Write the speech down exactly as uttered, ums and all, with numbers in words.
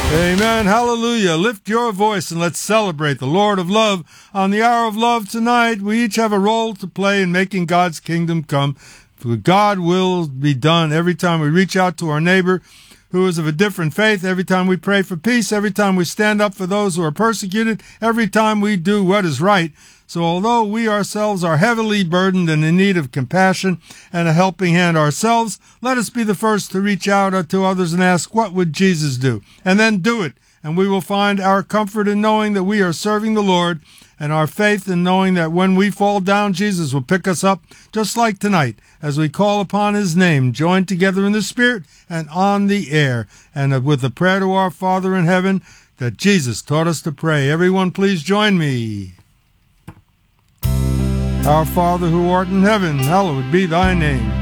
Amen. Hallelujah. Lift your voice and let's celebrate the Lord of love. On the hour of love tonight, we each have a role to play in making God's kingdom come. For God will be done every time we reach out to our neighbor who is of a different faith, every time we pray for peace, every time we stand up for those who are persecuted, every time we do what is right. So although we ourselves are heavily burdened and in need of compassion and a helping hand ourselves, let us be the first to reach out to others and ask, what would Jesus do? And then do it. And we will find our comfort in knowing that we are serving the Lord, and our faith in knowing that when we fall down, Jesus will pick us up, just like tonight, as we call upon his name, joined together in the Spirit and on the air, and with the prayer to our Father in heaven that Jesus taught us to pray. Everyone, please join me. Our Father who art in heaven, hallowed be thy name.